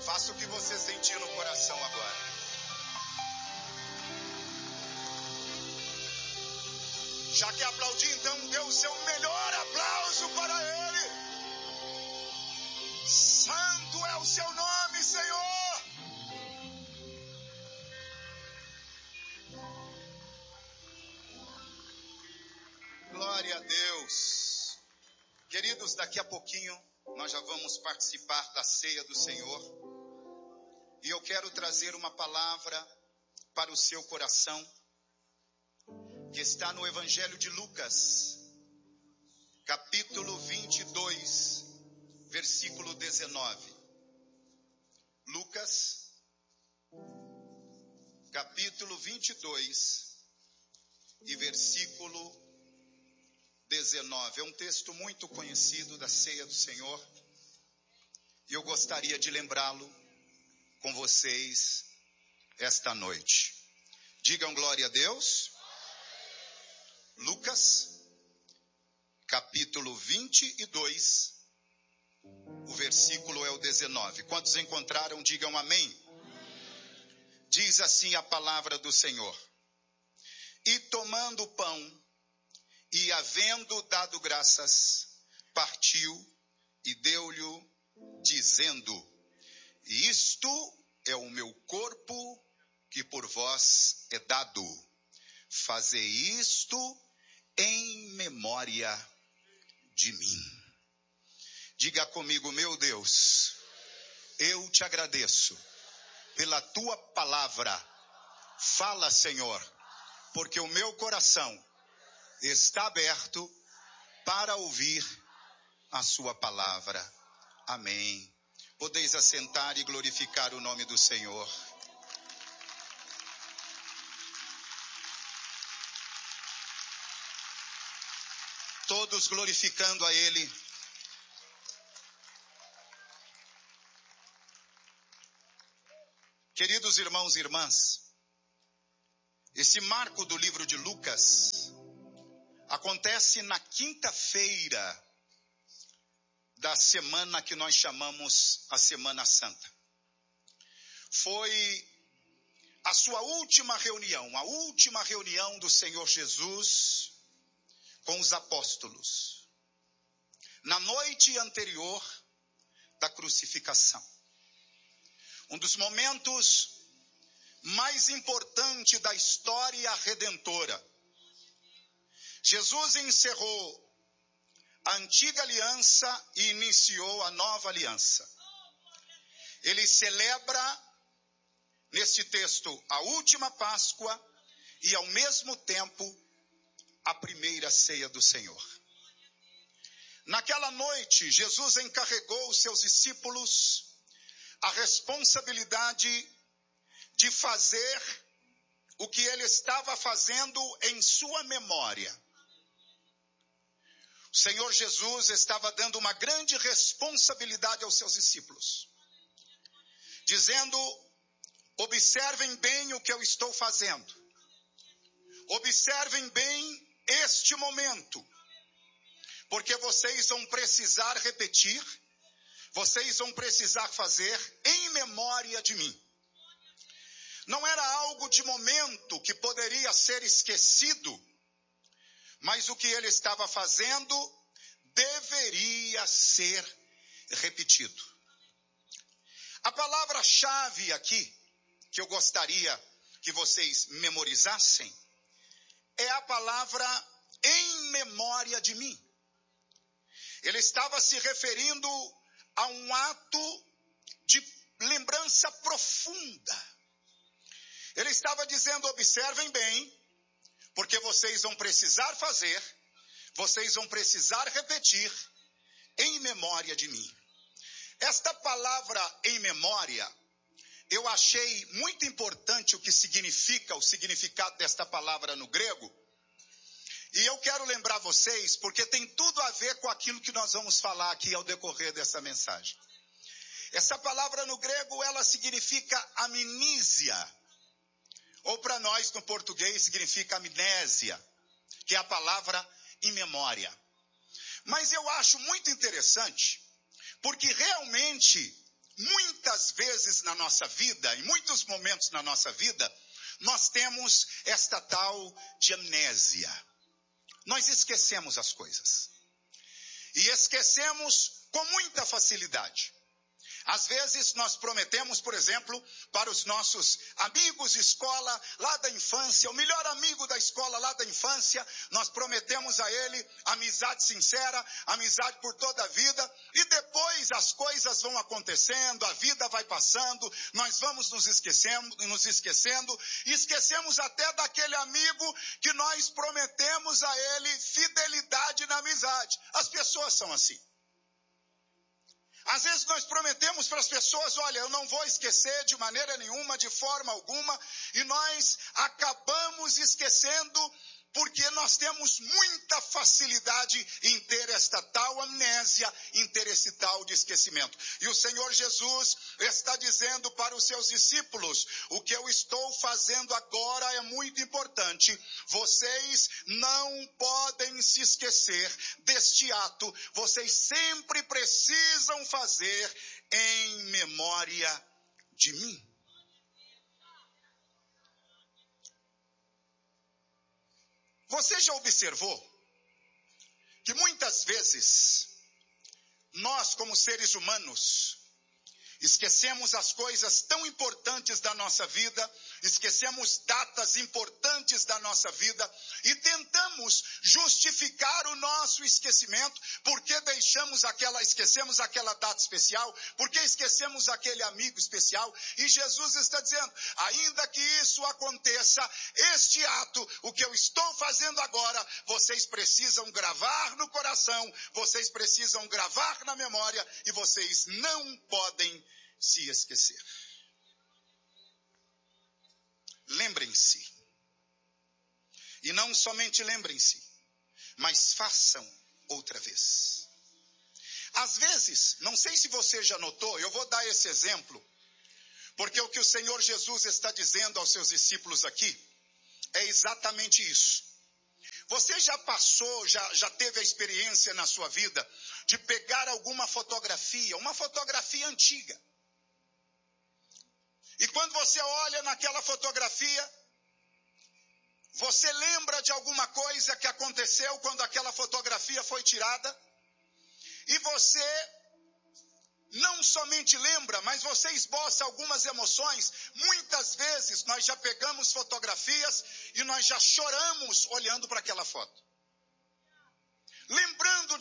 Faça o que você sentir no coração agora. Já que aplaudir, então dê o seu melhor aplauso para Ele. Santo é o seu nome, Senhor. Glória a Deus. Queridos, daqui a pouquinho nós já vamos participar da ceia do Senhor. E eu quero trazer uma palavra para o seu coração, que está no Evangelho de Lucas, capítulo 22, versículo 19. Lucas, capítulo 22 e versículo 19. É um texto muito conhecido da ceia do Senhor. E eu gostaria de lembrá-lo com vocês esta noite. Digam glória a Deus. Lucas, capítulo 22, o versículo é o 19. Quantos encontraram, digam amém. Diz assim a palavra do Senhor. E tomando o pão, e havendo dado graças, partiu e deu-lhe, dizendo: isto é o meu corpo que por vós é dado. Fazei isto em memória de mim. Diga comigo: meu Deus, eu te agradeço pela tua palavra. Fala, Senhor, porque o meu coração está aberto para ouvir a sua palavra. Amém. Podeis assentar e glorificar o nome do Senhor. Todos glorificando a Ele. Queridos irmãos e irmãs, esse marco do livro de Lucas acontece na quinta-feira da semana que nós chamamos a Semana Santa. Foi a sua última reunião, a última reunião do Senhor Jesus com os apóstolos, na noite anterior da crucificação. Um dos momentos mais importantes da história redentora. Jesus encerrou a antiga aliança e iniciou a nova aliança. Ele celebra, neste texto, a última Páscoa e, ao mesmo tempo, a primeira ceia do Senhor. Naquela noite, Jesus encarregou os seus discípulos a responsabilidade de fazer o que ele estava fazendo em sua memória. O Senhor Jesus estava dando uma grande responsabilidade aos seus discípulos, dizendo: observem bem o que eu estou fazendo. Observem bem este momento, porque vocês vão precisar repetir, vocês vão precisar fazer em memória de mim. Não era algo de momento que poderia ser esquecido, mas o que ele estava fazendo deveria ser repetido. A palavra-chave aqui, que eu gostaria que vocês memorizassem, é a palavra em memória de mim. Ele estava se referindo a um ato de lembrança profunda. Ele estava dizendo: observem bem, porque vocês vão precisar fazer, vocês vão precisar repetir em memória de mim. Esta palavra em memória, eu achei muito importante o significado desta palavra no grego. E eu quero lembrar vocês, porque tem tudo a ver com aquilo que nós vamos falar aqui ao decorrer dessa mensagem. Essa palavra no grego, ela significa amnísia. Ou para nós no português significa amnésia, que é a palavra em memória. Mas eu acho muito interessante, porque realmente, muitas muitas vezes na nossa vida, em muitos momentos na nossa vida, nós temos esta tal de amnésia. Nós esquecemos as coisas. E esquecemos com muita facilidade. Às vezes nós prometemos, por exemplo, para os nossos amigos de escola lá da infância, o melhor amigo da escola lá da infância, nós prometemos a ele amizade sincera, amizade por toda a vida, e depois as coisas vão acontecendo, a vida vai passando, nós vamos nos esquecendo, e esquecemos até daquele amigo que nós prometemos a ele fidelidade na amizade. As pessoas são assim. Às vezes nós prometemos para as pessoas, olha, eu não vou esquecer de maneira nenhuma, de forma alguma, e nós acabamos esquecendo porque nós temos muita facilidade em ter esta tal amnésia, em ter esse tal de esquecimento. E o Senhor Jesus está dizendo para os seus discípulos, o que eu estou fazendo agora é muito importante. Vocês não podem se esquecer deste ato. Vocês sempre precisam fazer em memória de mim. Você já observou que muitas vezes nós, como seres humanos, esquecemos as coisas tão importantes da nossa vida, esquecemos datas importantes da nossa vida e tentamos justificar o nosso esquecimento porque esquecemos aquela data especial, porque esquecemos aquele amigo especial, e Jesus está dizendo, ainda que isso aconteça, este ato, o que eu estou fazendo agora, vocês precisam gravar no coração, vocês precisam gravar na memória e vocês não podem se esquecer. Lembrem-se. E não somente lembrem-se, mas façam outra vez. Às vezes, não sei se você já notou, eu vou dar esse exemplo, porque o que o Senhor Jesus está dizendo aos seus discípulos aqui é exatamente isso. Você já passou, já teve a experiência na sua vida de pegar alguma fotografia, uma fotografia antiga. E quando você olha naquela fotografia, você lembra de alguma coisa que aconteceu quando aquela fotografia foi tirada? E você não somente lembra, mas você esboça algumas emoções. Muitas vezes nós já pegamos fotografias e nós já choramos olhando para aquela foto. Lembrando